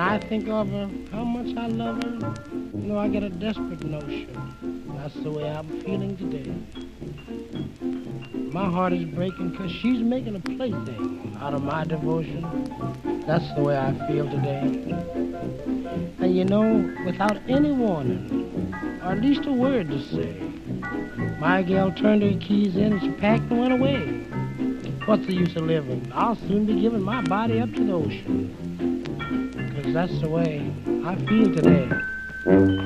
I think of her, how much I love her, I get a desperate notion. That's the way I'm feeling today. My heart is breaking because she's making a plaything out of my devotion. That's the way I feel today. And without any warning, or at least a word to say, my gal turned her keys in and she packed and went away. What's the use of living? I'll soon be giving my body up to the ocean. 'Cause that's the way I feel today.